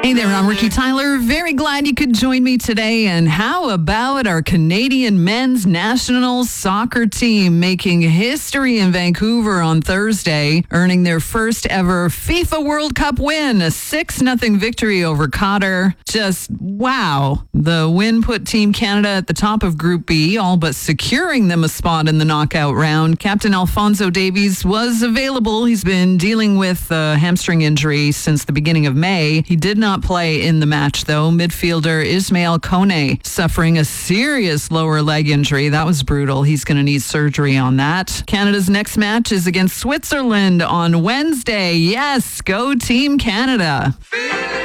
Hey there, I'm Ricky Tyler. Very glad you could join me today. And how about our Canadian men's national soccer team making history in Vancouver on Thursday, earning their first ever FIFA World Cup win, a 6-0 victory over Qatar. Just wow. The win put Team Canada at the top of Group B, all but securing them a spot in the knockout round. Captain Alphonso Davies was available. He's been dealing with a hamstring injury since the beginning of May. He did not play in the match, though. Midfielder Ismail Kone suffering a serious lower leg injury. That was brutal. He's going to need surgery on that. Canada's next match is against Switzerland on Wednesday. Yes, go Team Canada.